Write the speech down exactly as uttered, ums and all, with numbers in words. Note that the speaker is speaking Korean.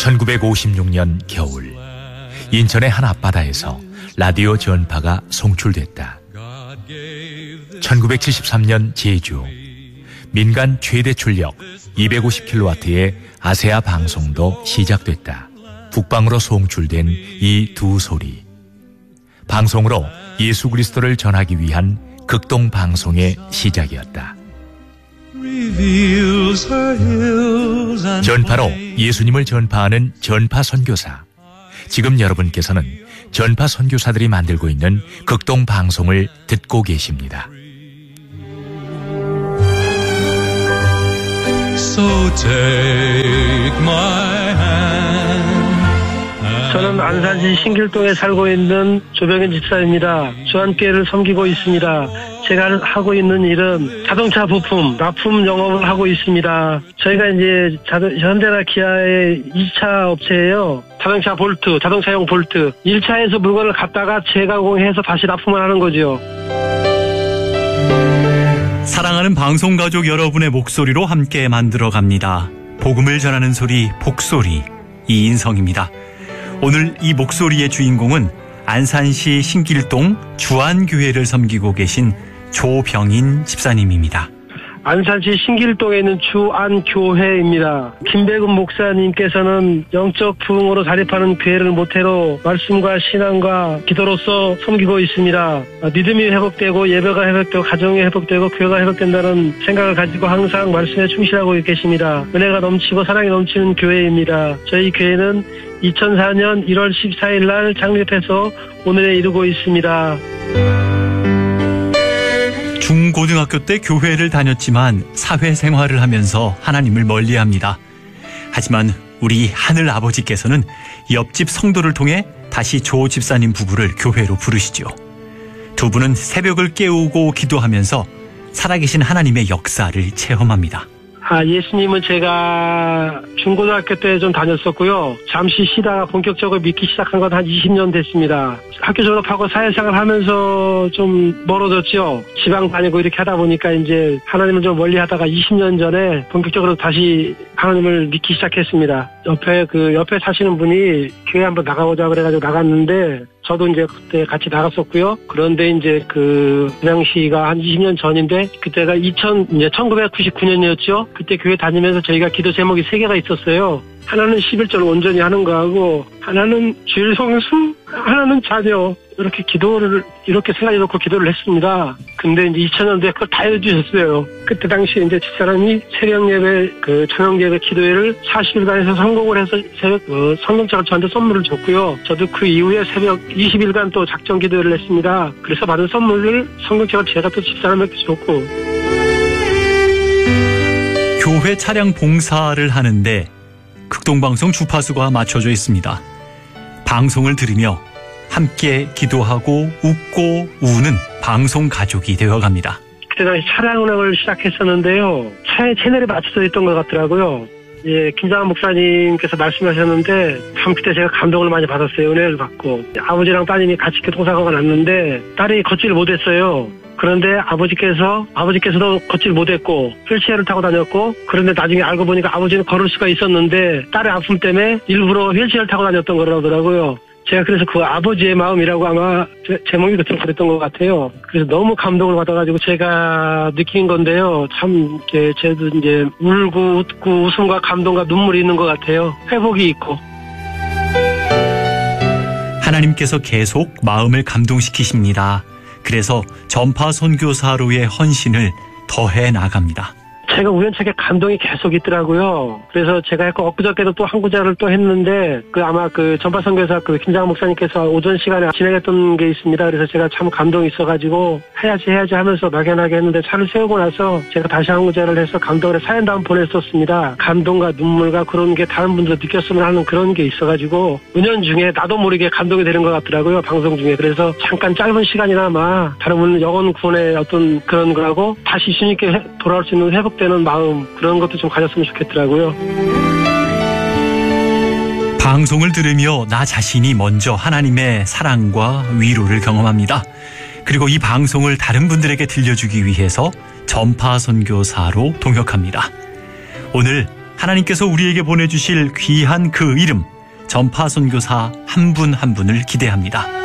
천구백오십육 년 겨울, 인천의 한 앞바다에서 라디오 전파가 송출됐다. 천구백칠십삼 년 제주, 민간 최대 출력 이백오십 킬로와트의 아세아 방송도 시작됐다. 북방으로 송출된 이 두 소리, 방송으로 예수 그리스도를 전하기 위한 극동 방송의 시작이었다. 전파로 예수님을 전파하는 전파 선교사. 지금 여러분께서는 전파 선교사들이 만들고 있는 극동 방송을 듣고 계십니다. So take my hand. 저는 안산시 신길동에 살고 있는 조병현 집사입니다. 주안교회를 섬기고 있습니다. 제가 하고 있는 일은 자동차 부품, 납품 영업을 하고 있습니다. 저희가 이제 자동, 현대나 기아의 이 차 업체예요. 자동차 볼트, 자동차용 볼트. 일 차에서 물건을 갖다가 재가공해서 다시 납품을 하는 거죠. 사랑하는 방송가족 여러분의 목소리로 함께 만들어갑니다. 복음을 전하는 소리, 복소리, 이인성입니다. 오늘 이 목소리의 주인공은 안산시 신길동 주안교회를 섬기고 계신 조병인 집사님입니다. 안산시 신길동에 있는 주안교회입니다. 김백은 목사님께서는 영적 부흥으로 자립하는 교회를 모태로 말씀과 신앙과 기도로서 섬기고 있습니다. 믿음이 회복되고 예배가 회복되고 가정이 회복되고 교회가 회복된다는 생각을 가지고 항상 말씀에 충실하고 계십니다. 은혜가 넘치고 사랑이 넘치는 교회입니다. 저희 교회는 이천사 년 일월 십사일 날 창립해서 오늘에 이르고 있습니다. 중고등학교 때 교회를 다녔지만 사회생활을 하면서 하나님을 멀리합니다. 하지만 우리 하늘 아버지께서는 옆집 성도를 통해 다시 조 집사님 부부를 교회로 부르시죠. 두 분은 새벽을 깨우고 기도하면서 살아계신 하나님의 역사를 체험합니다. 아, 예수님은 제가 중고등학교 때 좀 다녔었고요. 잠시 쉬다가 본격적으로 믿기 시작한 건 한 이십 년 됐습니다. 학교 졸업하고 사회생활 하면서 좀 멀어졌죠. 지방 다니고 이렇게 하다 보니까 이제 하나님을 좀 멀리 하다가 이십 년 전에 본격적으로 다시 하나님을 믿기 시작했습니다. 옆에 그 옆에 사시는 분이 교회 한번 나가보자 그래가지고 나갔는데 저도 이제 그때 같이 나갔었고요. 그런데 이제 그, 그 당시가 한 이십 년 전인데 그때가 이천, 이제 천구백구십구 년이었죠. 그때 교회 다니면서 저희가 기도 제목이 세 개가 있었어요. 하나는 십일 절 온전히 하는 거하고, 하나는 주일 성수, 하나는 자녀. 이렇게 기도를, 이렇게 세 가지 놓고 기도를 했습니다. 근데 이제 이천 년도에 그걸 다 해주셨어요. 그때 당시에 이제 집사람이 새벽 예배, 그 저녁 예배 기도회를 사십 일간 해서 성공을 해서 새벽, 어, 성경책을 저한테 선물을 줬고요. 저도 그 이후에 새벽 이십 일간 또 작정 기도회를 했습니다. 그래서 받은 선물을 성경책을 제가 또 집사람에게 줬고. 교회 차량 봉사를 하는데 극동방송 주파수가 맞춰져 있습니다. 방송을 들으며 함께 기도하고 웃고 우는 방송 가족이 되어갑니다. 그때 당시 차량 운행을 시작했었는데요. 차에 채널이 맞춰져 있던 것 같더라고요. 예, 김장한 목사님께서 말씀하셨는데 참 그때 제가 감동을 많이 받았어요. 은혜를 받고. 아버지랑 따님이 같이 교통사고가 났는데 딸이 걷지를 못했어요. 그런데 아버지께서, 아버지께서도 걷지를 못했고 휠체어를 타고 다녔고, 그런데 나중에 알고 보니까 아버지는 걸을 수가 있었는데 딸의 아픔 때문에 일부러 휠체어를 타고 다녔던 거라더라고요. 제가 그래서 그 아버지의 마음이라고 아마 제목이 그때 그랬던 것 같아요. 그래서 너무 감동을 받아가지고 제가 느낀 건데요. 참, 이제, 저도 이제 울고 웃고 웃음과 감동과 눈물이 있는 것 같아요. 회복이 있고. 하나님께서 계속 마음을 감동시키십니다. 그래서 전파 선교사로의 헌신을 더해 나갑니다. 제가 우연찮게 감동이 계속 있더라고요. 그래서 제가 했고 엊그저께도 또 한 구자를 또 했는데 그 아마 그 전파선교사 그 김장한 목사님께서 오전 시간에 진행했던 게 있습니다. 그래서 제가 참 감동이 있어가지고 해야지 해야지 하면서 막연하게 했는데 차를 세우고 나서 제가 다시 한 구자를 해서 감동을 사연도 한번 보냈었습니다. 감동과 눈물과 그런 게 다른 분들 느꼈으면 하는 그런 게 있어가지고 은연중에 나도 모르게 감동이 되는 것 같더라고요. 방송 중에. 그래서 잠깐 짧은 시간이나마 다른 분 영혼 구원의 어떤 그런 거하고 다시 주님께 돌아올 수 있는 회복 되는 마음, 그런 것도 좀 가졌으면 좋겠더라고요. 방송을 들으며 나 자신이 먼저 하나님의 사랑과 위로를 경험합니다. 그리고 이 방송을 다른 분들에게 들려주기 위해서 전파 선교사로 동역합니다. 오늘 하나님께서 우리에게 보내주실 귀한 그 이름, 전파 선교사 한 분 한 분을 기대합니다.